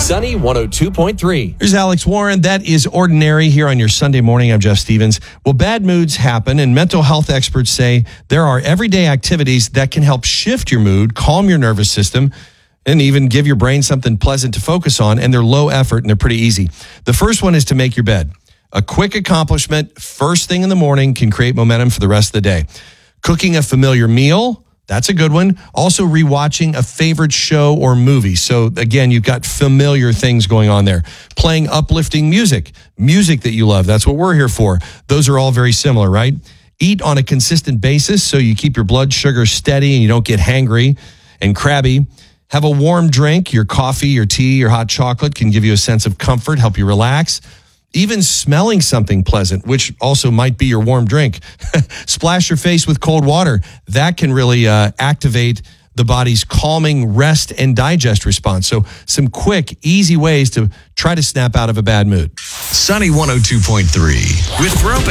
Sunny 102.3. Here's Alex Warren. That is Ordinary here on your Sunday morning. I'm Jeff Stevens. Well, bad moods happen, and mental health experts say there are everyday activities that can help shift your mood, calm your nervous system, and even give your brain something pleasant to focus on, and they're low effort and they're pretty easy. The first one is to make your bed. A quick accomplishment first thing in the morning can create momentum for the rest of the day. Cooking a familiar meal, that's a good one. Also rewatching a favorite show or movie. So again, you've got familiar things going on there. Playing uplifting music that you love. That's what we're here for. Those are all very similar, right? Eat on a consistent basis so you keep your blood sugar steady and you don't get hangry and crabby. Have a warm drink. Your coffee, your tea, your hot chocolate can give you a sense of comfort, help you relax. Even smelling something pleasant, which also might be your warm drink. Splash your face with cold water. That can really activate the body's calming rest and digest response. So some quick, easy ways to try to snap out of a bad mood. Sunny 102.3 with Rope.